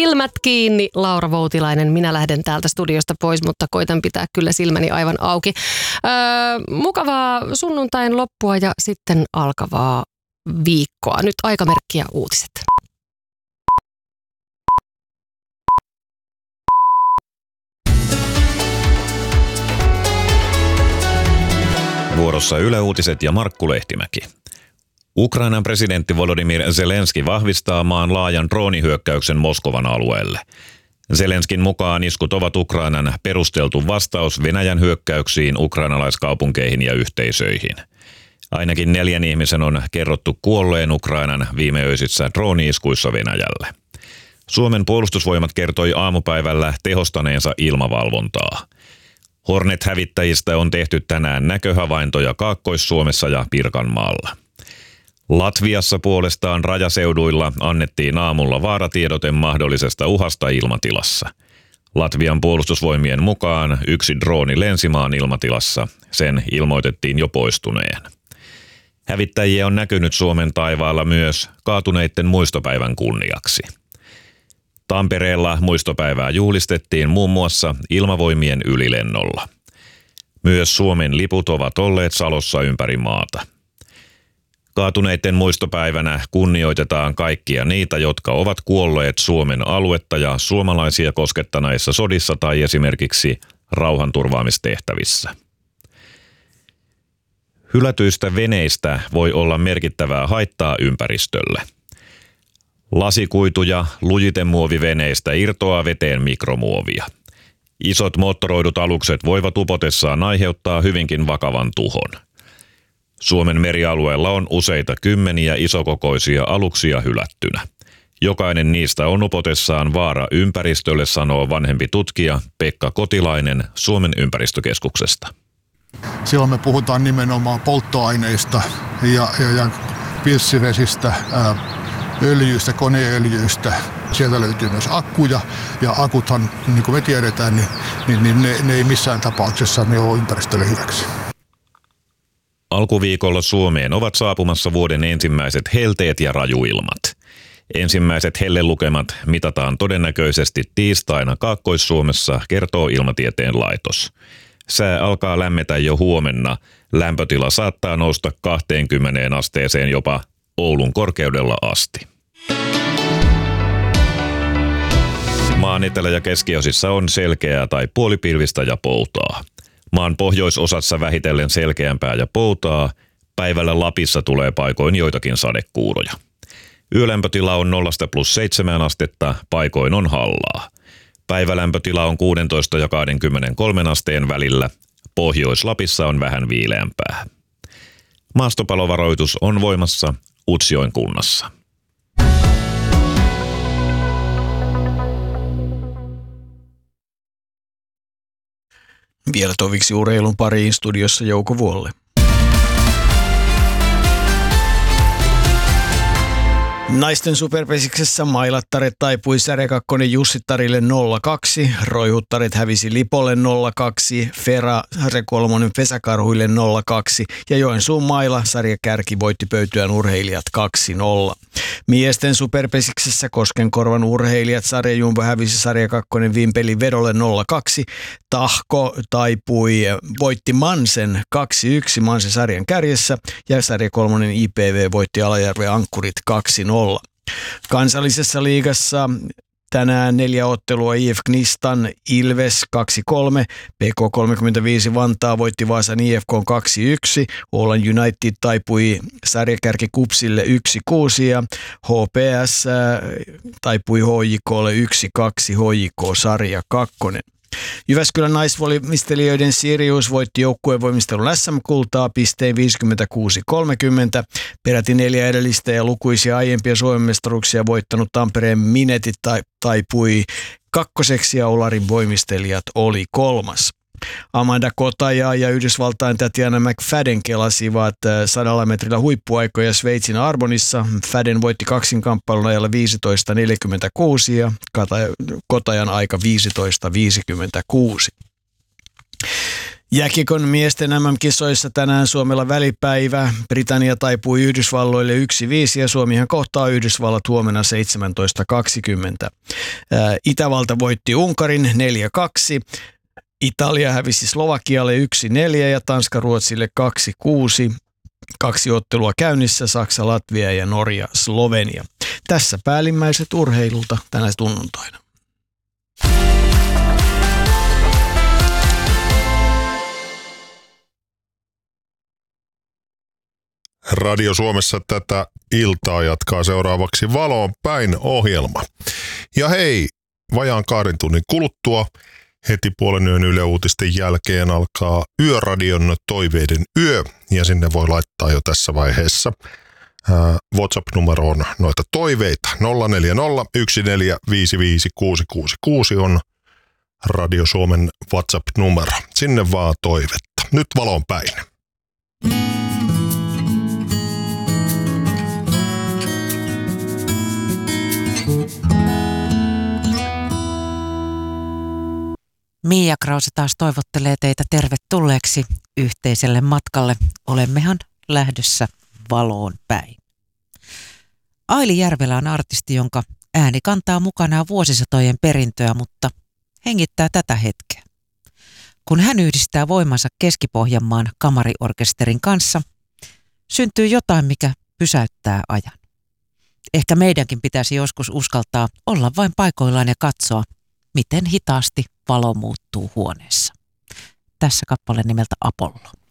Silmät kiinni, Laura Voutilainen. Minä lähden täältä studiosta pois, mutta koitan pitää kyllä silmäni aivan auki. Mukavaa sunnuntain loppua ja sitten alkavaa viikkoa. Nyt aikamerkki ja uutiset. Vuorossa Yle Uutiset ja Markku Lehtimäki. Ukrainan presidentti Volodymyr Zelenski vahvistaa maan laajan droonihyökkäyksen Moskovan alueelle. Zelenskin mukaan iskut ovat Ukrainan perusteltu vastaus Venäjän hyökkäyksiin ukrainalaiskaupunkeihin ja yhteisöihin. Ainakin 4 ihmisen on kerrottu kuolleen Ukrainan viimeöisissä drooni-iskuissa Venäjälle. Suomen puolustusvoimat kertoi aamupäivällä tehostaneensa ilmavalvontaa. Hornet-hävittäjistä on tehty tänään näköhavaintoja Kaakkois-Suomessa ja Pirkanmaalla. Latviassa puolestaan rajaseuduilla annettiin aamulla vaaratiedote mahdollisesta uhasta ilmatilassa. Latvian puolustusvoimien mukaan 1 drooni lensi maan ilmatilassa. Sen ilmoitettiin jo poistuneen. Hävittäjiä on näkynyt Suomen taivaalla myös kaatuneiden muistopäivän kunniaksi. Tampereella muistopäivää juhlistettiin muun muassa ilmavoimien ylilennolla. Myös Suomen liput ovat olleet salossa ympäri maata. Kaatuneiden muistopäivänä kunnioitetaan kaikkia niitä, jotka ovat kuolleet Suomen aluetta ja suomalaisia koskettaneissa sodissa tai esimerkiksi rauhanturvaamistehtävissä. Hylätyistä veneistä voi olla merkittävää haittaa ympäristölle. Lasikuitu- ja lujitemuoviveneistä irtoaa veteen mikromuovia. Isot moottoroidut alukset voivat upotessaan aiheuttaa hyvinkin vakavan tuhon. Suomen merialueella on useita kymmeniä isokokoisia aluksia hylättynä. Jokainen niistä on upotessaan vaara ympäristölle, sanoo vanhempi tutkija Pekka Kotilainen Suomen ympäristökeskuksesta. Silloin me puhutaan nimenomaan polttoaineista ja pilssivesistä, öljyistä, koneöljyistä. Sieltä löytyy myös akkuja ja akuthan, niin kuin me tiedetään, niin ne ei missään tapauksessa ne ole ympäristölle hyväksi. Alkuviikolla Suomeen ovat saapumassa vuoden ensimmäiset helteet ja rajuilmat. Ensimmäiset hellelukemat mitataan todennäköisesti tiistaina Kaakkois-Suomessa, kertoo Ilmatieteen laitos. Sää alkaa lämmetä jo huomenna. Lämpötila saattaa nousta 20 asteeseen jopa Oulun korkeudella asti. Maan etelä- ja keskiosissa on selkeää tai puolipilvistä ja poutaa. Maan pohjoisosassa vähitellen selkeämpää ja poutaa. Päivällä Lapissa tulee paikoin joitakin sadekuuroja. Yölämpötila on 0–7 astetta, paikoin on hallaa. Päivälämpötila on 16 ja 23 asteen välillä. Pohjois-Lapissa on vähän viileämpää. Maastopalovaroitus on voimassa Utsjoen kunnassa. Vielä toviksi urheilun pariin, studiossa Jouko Vuolle. Naisten superpesiksessä Mailattaret taipui Särjäkakkonen Jussittarille 0-2, Roihuttaret hävisi Lipolle 0-2, Fera Sarjakolmonen Pesäkarhuille 0-2 ja Joensuun Maila sarjakärki voitti Pöytyän urheilijat 2-0. Miesten superpesiksessä Koskenkorvan urheilijat sarjajumbo hävisi Sarjakakkonen Vimpelin Vedolle 0-2, Tahko voitti Mansen 2-1 Mansen sarjan kärjessä ja Sarjakolmonen IPV voitti Alajärven Ankkurit 2-0. Kansallisessa liigassa tänään 4 ottelua IF Knistan Ilves 2-3, PK35 Vantaa voitti Vaasan IFK 2-1, Åland United taipui sarjakärki Kupsille 1-6 ja HPS taipui HJKlle 1-2, HJK sarja 2. Jyväskylän naisvoimistelijoiden Sirius voitti joukkuevoimistelun SM-kultaa pistein 56-30. Peräti 4 edellistä ja lukuisia aiempia Suomen mestaruuksia voittanut Tampereen Minetit taipui 2. ja Olarin voimistelijat oli 3. Amanda Kotaja ja Yhdysvaltain Tatiana McFadden kelasivat 100 metrillä huippuaikoja Sveitsin Arbonissa. Fadden voitti kaksinkamppailun ajalla 15.46 ja Kotajan aika 15.56. Jääkiekon miesten MM-kisoissa tänään Suomella välipäivä. Britannia taipui Yhdysvalloille 1-5 ja Suomihan kohtaa Yhdysvallat huomenna 17.20. Itävalta voitti Unkarin 4-2. Italia hävisi Slovakialle 1-4 ja Tanska Ruotsille 2-6. 2 ottelua käynnissä, Saksa, Latvia ja Norja, Slovenia. Tässä päällimmäiset urheilulta tänä sunnuntaina. Radio Suomessa tätä iltaa jatkaa seuraavaksi Valoon päin -ohjelma. Ja hei, vajaan 2 tunnin kuluttua heti puolen yön Yle Uutisten jälkeen alkaa Yöradion toiveiden yö, ja sinne voi laittaa jo tässä vaiheessa WhatsApp-numeroon noita toiveita. 0401455666 on Radio Suomen WhatsApp-numero. Sinne vaan toivetta. Nyt Valoon päin. Mia Krause taas toivottelee teitä tervetulleeksi yhteiselle matkalle. Olemmehan lähdössä Valoon päin. Aili Järvelä on artisti, jonka ääni kantaa mukanaan vuosisatojen perintöä, mutta hengittää tätä hetkeä. Kun hän yhdistää voimansa Keski-Pohjanmaan kamariorkesterin kanssa, syntyy jotain, mikä pysäyttää ajan. Ehkä meidänkin pitäisi joskus uskaltaa olla vain paikoillaan ja katsoa, miten hitaasti valo muuttuu huoneessa. Tässä kappale nimeltä Apollo.